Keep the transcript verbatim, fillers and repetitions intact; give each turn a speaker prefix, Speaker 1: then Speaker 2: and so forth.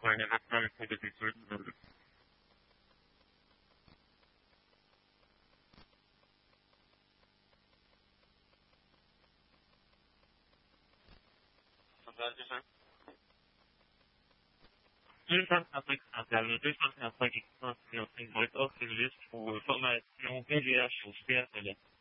Speaker 1: software and electronic activity services. Usual topics à l'audition après qui sont en voice off et juste pour formation P G H ou C S L.